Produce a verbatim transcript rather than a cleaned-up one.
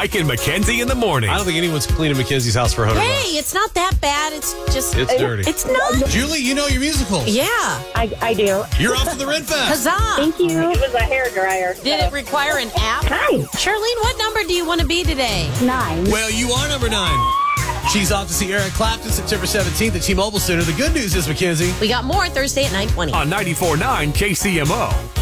Mike and Mackenzie in the morning. I don't think anyone's cleaning Mackenzie's house for a hundred Hey, bucks. it's not that bad. It's just... It's dirty. It's not. Julie, you know your musicals. Yeah. I, I do. You're off to the Ren Fest. Huzzah. Thank you. It was a hairdryer. Did it require an app? Hi. Charlene, what number do you want to be today? Nine. Well, you are number nine. She's off to see Eric Clapton September seventeenth at T-Mobile Center. The good news is, Mackenzie, We got more Thursday at nine twenty. On ninety-four point nine K C M O.